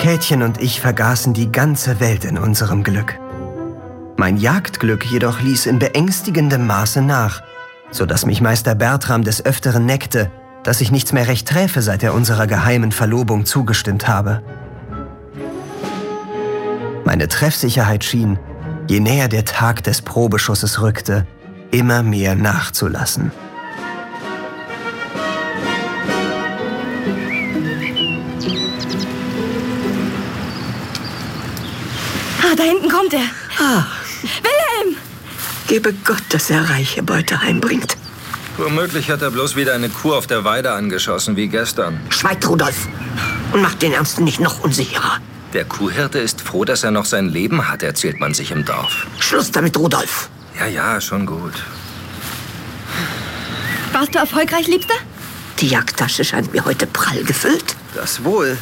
Käthchen und ich vergaßen die ganze Welt in unserem Glück. Mein Jagdglück jedoch ließ in beängstigendem Maße nach, sodass mich Meister Bertram des Öfteren neckte, dass ich nichts mehr recht träfe, seit er unserer geheimen Verlobung zugestimmt habe. Meine Treffsicherheit schien, je näher der Tag des Probeschusses rückte, immer mehr nachzulassen. Ah, da hinten kommt er. Ah, Wilhelm! gebe Gott, dass er reiche Beute heimbringt. Womöglich hat er bloß wieder eine Kuh auf der Weide angeschossen, wie gestern. Schweigt, Rudolf, und macht den Ernsten nicht noch unsicherer. Der Kuhhirte ist froh, dass er noch sein Leben hat, erzählt man sich im Dorf. Schluss damit, Rudolf. Ja, schon gut. Warst du erfolgreich, Liebster? Die Jagdtasche scheint mir heute prall gefüllt. Das wohl.